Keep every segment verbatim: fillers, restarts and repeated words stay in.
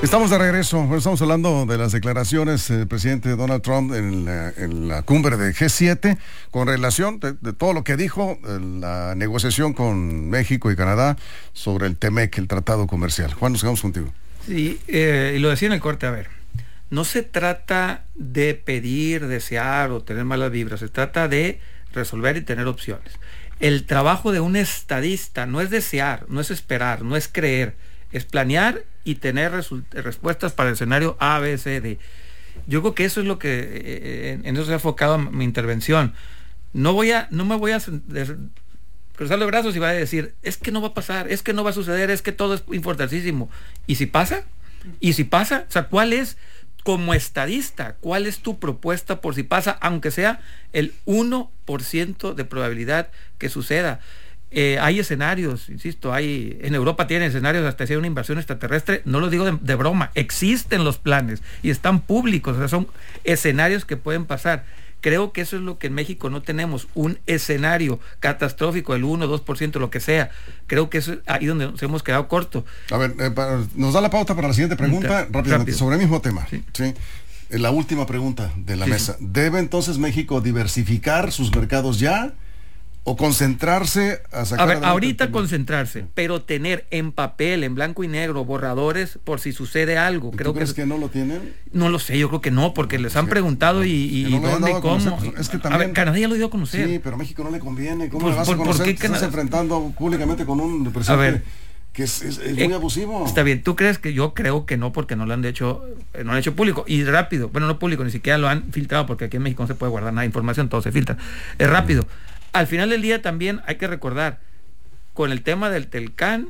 Estamos de regreso. Estamos hablando de las declaraciones del presidente Donald Trump en la, en la cumbre de G siete con relación de, de todo lo que dijo en la negociación con México y Canadá sobre el TEMEC, el tratado comercial. Juan, nos quedamos contigo. Sí, eh, y lo decía en el corte, a ver, no se trata de pedir, desear o tener malas vibras, se trata de resolver y tener opciones. El trabajo de un estadista no es desear, no es esperar, no es creer, es planear y tener respuestas para el escenario A, B, C, D. Yo creo que eso es lo que, eh, en eso se ha enfocado mi intervención. No voy a, no me voy a de, cruzar los brazos y voy a decir, es que no va a pasar, es que no va a suceder, es que todo es importantísimo. ¿Y si pasa? ¿Y si pasa? O sea, ¿cuál es, como estadista, cuál es tu propuesta por si pasa, aunque sea el uno por ciento de probabilidad que suceda? Eh, hay escenarios, insisto, hay en Europa tienen escenarios hasta si hay una invasión extraterrestre, no lo digo de, de broma, existen los planes y están públicos, o sea, son escenarios que pueden pasar. Creo que eso es lo que en México no tenemos, un escenario catastrófico del uno o dos por ciento, lo que sea. Creo que eso es ahí donde nos hemos quedado corto. A ver, eh, para, nos da la pauta para la siguiente pregunta, Inter, rápidamente, rápido. Sobre el mismo tema. Sí. ¿Sí? La última pregunta de la sí, mesa. Sí. ¿Debe entonces México diversificar sus mercados ya? ¿O concentrarse a sacar? A ver, ahorita concentrarse, pero tener en papel, en blanco y negro, borradores por si sucede algo. ¿Tú creo crees que, que no lo tienen? No lo sé, yo creo que no, porque les han preguntado y, y no dónde y cómo. Es que también, a ver, Canadá ya lo dio a conocer. Sí, pero a México no le conviene. ¿Cómo pues, le vas por, a conocer? ¿por qué Estás Canadá? enfrentando públicamente con un presidente a ver, que es, es, es muy eh, abusivo. Está bien, ¿tú crees que? Yo creo que no, porque no lo han hecho, no lo han hecho público. Y rápido, bueno, no público, ni siquiera lo han filtrado, porque aquí en México no se puede guardar nada de información, todo se filtra. Es rápido. Mm. Al final del día también hay que recordar, con el tema del Telcán,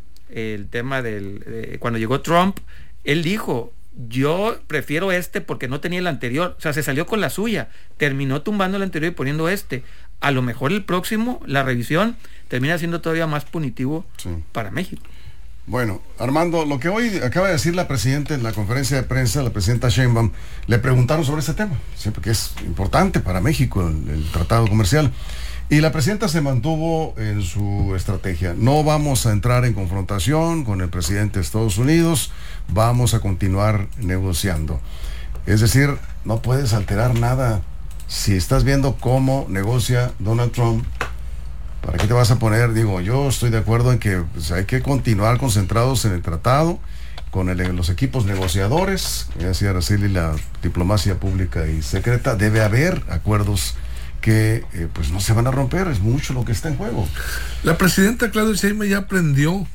el tema del... Eh, cuando llegó Trump, él dijo, yo prefiero este porque no tenía el anterior. O sea, se salió con la suya, terminó tumbando el anterior y poniendo este. A lo mejor el próximo, la revisión, termina siendo todavía más punitivo sí. para México. Bueno, Armando, lo que hoy acaba de decir la presidenta en la conferencia de prensa, la presidenta Sheinbaum, le preguntaron sobre este tema, sí, porque es importante para México el, el tratado comercial. Y la presidenta se mantuvo en su estrategia. No vamos a entrar en confrontación con el presidente de Estados Unidos, vamos a continuar negociando. Es decir, no puedes alterar nada. Si estás viendo cómo negocia Donald Trump, ¿para qué te vas a poner? Digo, yo estoy de acuerdo en que pues, hay que continuar concentrados en el tratado, con el, los equipos negociadores, ya decía Araceli, la diplomacia pública y secreta. Debe haber acuerdos que eh, pues no se van a romper, es mucho lo que está en juego. La presidenta Claudia Sheinbaum ya aprendió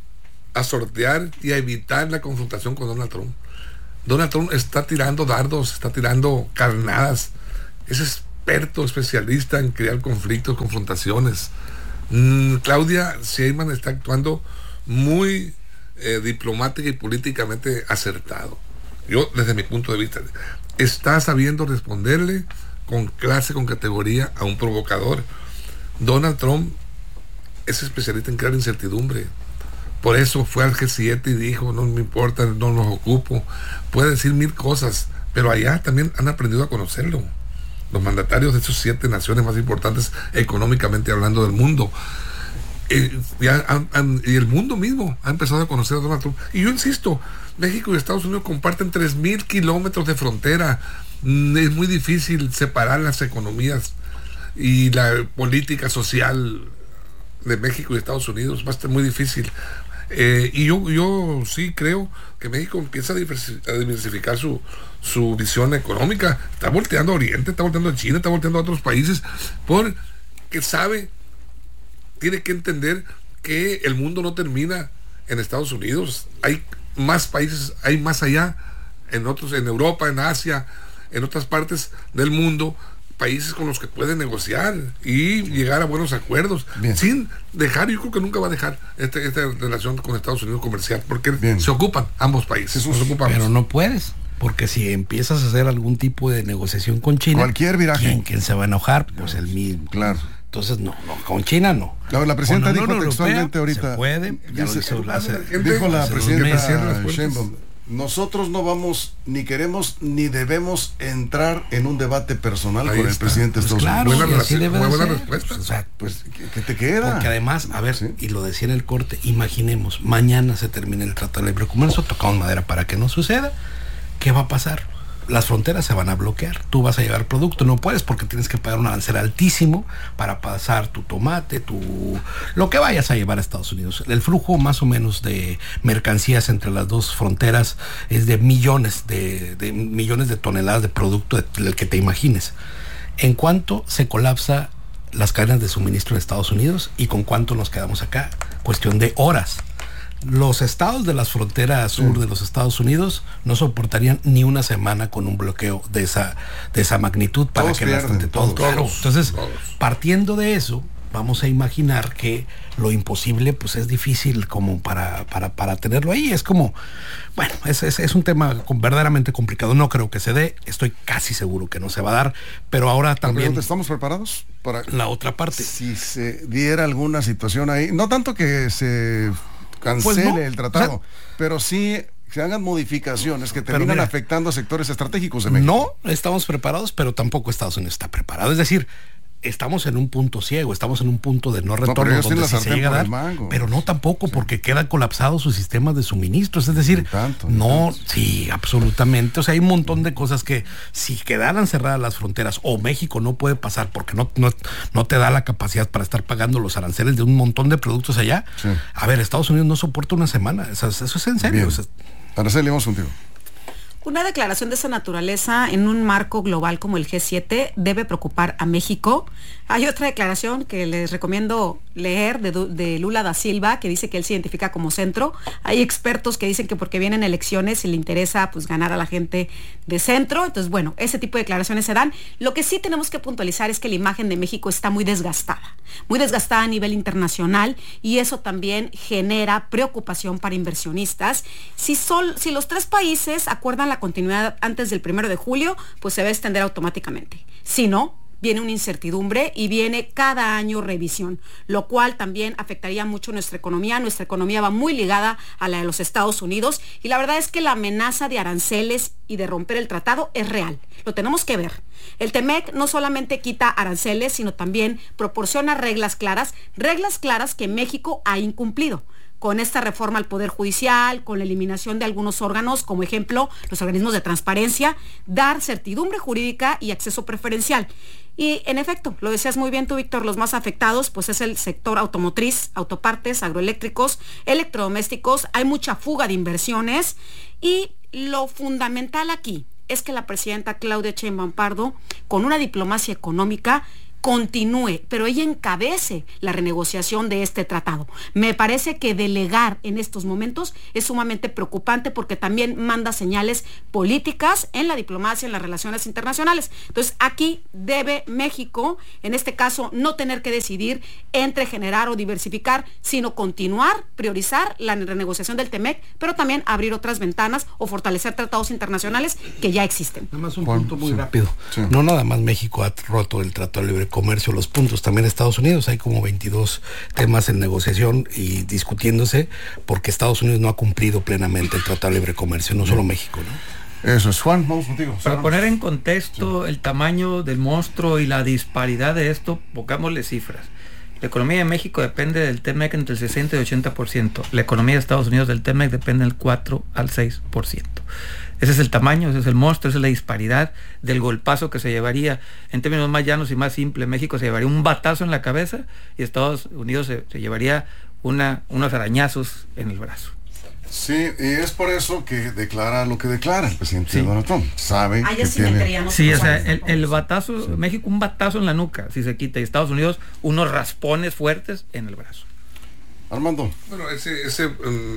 a sortear y a evitar la confrontación con Donald Trump. Donald Trump está tirando dardos, está tirando carnadas, es experto, especialista en crear conflictos, confrontaciones. Mm, Claudia Sheinbaum está actuando muy eh, diplomática y políticamente acertado. Yo, desde mi punto de vista, está sabiendo responderle con clase, con categoría a un provocador. Donald Trump es especialista en crear incertidumbre. Por eso fue al G siete y dijo, no me importa, no los ocupo. Puede decir mil cosas, pero allá también han aprendido a conocerlo. Los mandatarios de esas siete naciones más importantes económicamente hablando del mundo. Eh, ya han, han, y el mundo mismo ha empezado a conocer a Donald Trump. Y yo insisto, México y Estados Unidos comparten tres mil kilómetros de frontera. Es muy difícil separar las economías y la política social de México y Estados Unidos. Va a estar muy difícil. Eh, y yo, yo sí creo que México empieza a diversificar su, su visión económica. Está volteando a Oriente, está volteando a China, está volteando a otros países, porque sabe, tiene que entender que el mundo no termina en Estados Unidos. Hay más países, hay más allá, en otros, en Europa, en Asia, en otras partes del mundo, países con los que puede negociar y llegar a buenos acuerdos. Bien. Sin dejar, yo creo que nunca va a dejar este, esta relación con Estados Unidos comercial, porque Bien. se ocupan ambos países. Nos ocupamos. Pero no puedes, porque si empiezas a hacer algún tipo de negociación con China, cualquier viraje, ¿quién, quién se va a enojar? Pues el mismo. Claro. Entonces, no, no, con China no. La, la presidenta con dijo Europea, textualmente ahorita. Se puede, ya dice, lo hizo, hace, dijo la presidenta Sheinbaum, nosotros no vamos, ni queremos, ni debemos entrar en un debate personal Ahí con el está. presidente de Pues Estados claro, Unidos. y así debe Muy de buena ser. respuesta. O sea, Pues, ¿qué, qué te queda? porque además, a ver, Sí. y lo decía en el corte, imaginemos, mañana se termina el Tratado de Libre Comercio, tocamos madera para que no suceda. ¿Qué va a pasar? Las fronteras se van a bloquear. Tú vas a llevar producto, no puedes porque tienes que pagar un arancel altísimo para pasar tu tomate, tu lo que vayas a llevar a Estados Unidos. El flujo más o menos de mercancías entre las dos fronteras es de millones de, de millones de toneladas de producto del que te imagines. ¿En cuánto se colapsa las cadenas de suministro en Estados Unidos y con cuánto nos quedamos acá? Cuestión de horas. Los estados de las fronteras sur sí. de los Estados Unidos no soportarían ni una semana con un bloqueo de esa de esa magnitud para todos que pierden, bastante todo. todos, Claro. Entonces, todos. partiendo de eso, vamos a imaginar que lo imposible pues es difícil como para, para, para tenerlo ahí. Es como, bueno, es, es, es un tema verdaderamente complicado. No creo que se dé, estoy casi seguro que no se va a dar, pero ahora también... ¿Estamos preparados para la otra parte? Si se diera alguna situación ahí, no tanto que se cancele pues no, el tratado, o sea, pero sí se hagan modificaciones que pero terminan mira, afectando sectores estratégicos de México. No estamos preparados, pero tampoco Estados Unidos está preparado. Es decir, estamos en un punto ciego, estamos en un punto de no retorno, no, donde sí se llega a dar, mango, pero no tampoco sí. porque quedan colapsados sus sistemas de suministros, es decir, tanto, no, tanto. sí, absolutamente, o sea, hay un montón de cosas que si quedaran cerradas las fronteras o México no puede pasar porque no, no, no te da la capacidad para estar pagando los aranceles de un montón de productos allá, sí. a ver, Estados Unidos no soporta una semana, eso, eso es en serio. O sea, Araceli, vamos contigo. Una declaración de esa naturaleza en un marco global como el G siete debe preocupar a México. Hay otra declaración que les recomiendo leer de, de Lula da Silva, que dice que él se identifica como centro. Hay expertos que dicen que porque vienen elecciones y le interesa pues ganar a la gente de centro. Entonces, bueno, ese tipo de declaraciones se dan. Lo que sí tenemos que puntualizar es que la imagen de México está muy desgastada, muy desgastada a nivel internacional, y eso también genera preocupación para inversionistas. Si, sol, si los tres países acuerdan la continuidad antes del primero de julio, pues se va a extender automáticamente. Si no, viene una incertidumbre y viene cada año revisión, lo cual también afectaría mucho nuestra economía. Nuestra economía va muy ligada a la de los Estados Unidos y la verdad es que la amenaza de aranceles y de romper el tratado es real. Lo tenemos que ver. El TEMEC no solamente quita aranceles, sino también proporciona reglas claras, reglas claras que México ha incumplido. Con esta reforma al Poder Judicial, con la eliminación de algunos órganos, como ejemplo, los organismos de transparencia, dar certidumbre jurídica y acceso preferencial. Y en efecto, lo decías muy bien tú, Víctor, los más afectados pues es el sector automotriz, autopartes, agroeléctricos, electrodomésticos. Hay mucha fuga de inversiones y lo fundamental aquí es que la presidenta Claudia Sheinbaum Pardo, con una diplomacia económica, continúe, pero ella encabece la renegociación de este tratado. Me parece que delegar en estos momentos es sumamente preocupante porque también manda señales políticas en la diplomacia, en las relaciones internacionales. Entonces, aquí debe México, en este caso, no tener que decidir entre generar o diversificar, sino continuar, priorizar la renegociación del TEMEC, pero también abrir otras ventanas o fortalecer tratados internacionales que ya existen. Nada más un Juan, punto muy sí, rápido. Sí. No nada más México ha roto el Tratado de Libre Comercio, los puntos, también Estados Unidos, hay como veintidós temas en negociación y discutiéndose porque Estados Unidos no ha cumplido plenamente el Tratado de Libre Comercio, no solo México, ¿no? Eso es, Juan, vamos contigo. Para Cerramos. Poner en contexto sí. el tamaño del monstruo y la disparidad de esto, pongámosle cifras. La economía de México depende del TEMEC entre el sesenta y ochenta por ciento. La economía de Estados Unidos del TEMEC depende del cuatro al seis por ciento. Ese es el tamaño, ese es el monstruo, esa es la disparidad del golpazo que se llevaría. En términos más llanos y más simples, México se llevaría un batazo en la cabeza y Estados Unidos se, se llevaría una, unos arañazos en el brazo. Sí, y es por eso que declara lo que declara el presidente sí. Donald Trump. Sabe ah, que sí tiene... Sí, o sea, el, el batazo, sí. México un batazo en la nuca, si se quita, y Estados Unidos unos raspones fuertes en el brazo. Armando. Bueno, ese, ese um,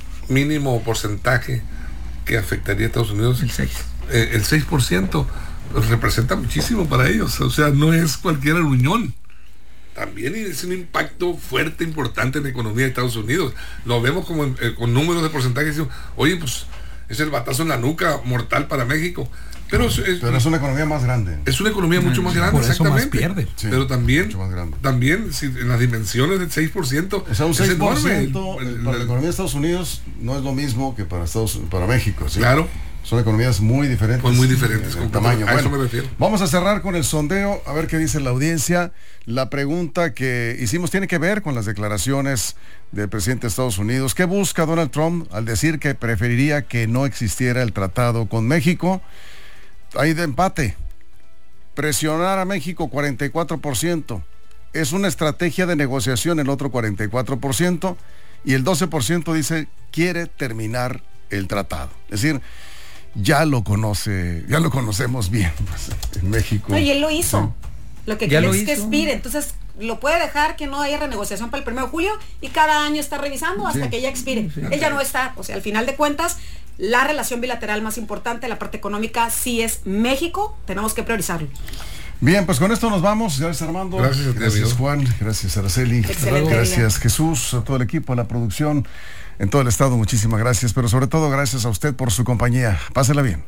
mínimo porcentaje que afectaría a Estados Unidos, el seis eh, el seis por ciento representa muchísimo para ellos, o sea, no es cualquier aruñón. También es un impacto fuerte, importante en la economía de Estados Unidos. Lo vemos como eh, con números de porcentaje. Oye, pues es el batazo en la nuca mortal para México. Pero es, Pero es una economía más grande. es una economía mucho más grande, Por eso más exactamente. pierde. Sí, Pero también, mucho más grande. también si en las dimensiones del seis por ciento, O sea, un es seis por enorme. ciento El- el- para la economía de Estados Unidos no es lo mismo que para Estados para México, ¿sí? Claro. Son economías muy diferentes. Pues muy diferentes, En completamente. tamaño. A eso Bueno, me refiero. vamos a cerrar con el sondeo, a ver qué dice la audiencia. La pregunta que hicimos tiene que ver con las declaraciones del presidente de Estados Unidos. ¿Qué busca Donald Trump al decir que preferiría que no existiera el tratado con México? Hay de empate. Presionar a México, cuarenta y cuatro por ciento. Es una estrategia de negociación, el otro cuarenta y cuatro por ciento. Y el doce por ciento dice quiere terminar el tratado. Es decir, ya lo conoce, ya lo conocemos bien, pues, en México. No, y él lo hizo. Lo que Ya quiere lo es que hizo. expire. Entonces, lo puede dejar que no haya renegociación para el primero de julio y cada año está revisando hasta Sí. que ya expire. Ella no está. O sea, al final de cuentas, la relación bilateral más importante, la parte económica, sí es México. Tenemos que priorizarlo. Bien, pues con esto nos vamos. Gracias, Armando. Gracias a ti, Gracias, amigo. Juan. Gracias, Araceli. Excelente Gracias, día. Jesús, a todo el equipo, a la producción, en todo el estado. Muchísimas gracias. Pero sobre todo, gracias a usted por su compañía. Pásela bien.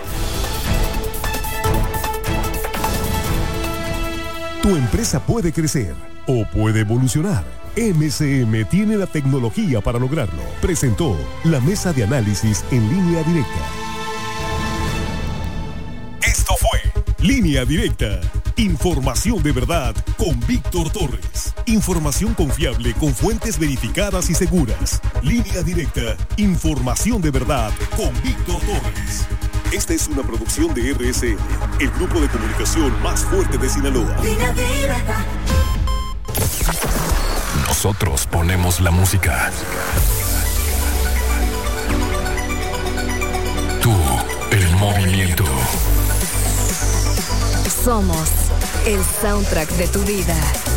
Tu empresa puede crecer o puede evolucionar. M C M tiene la tecnología para lograrlo. Presentó la mesa de análisis en Línea Directa. Esto fue Línea Directa. Información de verdad con Víctor Torres. Información confiable con fuentes verificadas y seguras. Línea Directa. Información de verdad con Víctor Torres. Esta es una producción de R S N, el grupo de comunicación más fuerte de Sinaloa. Nosotros ponemos la música. Tú, el movimiento. Somos el soundtrack de tu vida.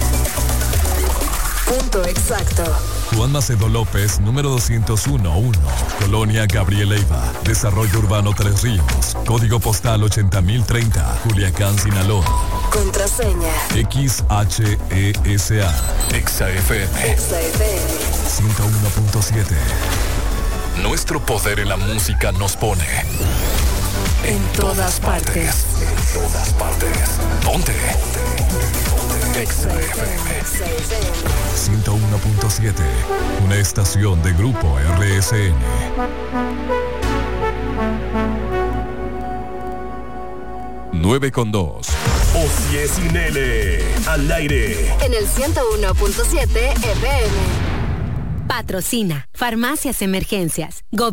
Punto exacto. Juan Macedo López, número doscientos uno uno, Colonia Gabriel Leiva, Desarrollo Urbano Tres Ríos, Código Postal ochenta mil treinta, Culiacán, Sinaloa. Contraseña. X H E S A. Exa F M. Exa F M. ciento uno punto siete. Nuestro poder en la música nos pone En todas partes. En todas partes. Ponte. Exa F M. Exa F M. ciento uno punto siete. Una estación de Grupo R S N. nueve con dos. Osie sin L, al aire. En el ciento uno punto siete F M. Patrocina Farmacias Emergencias.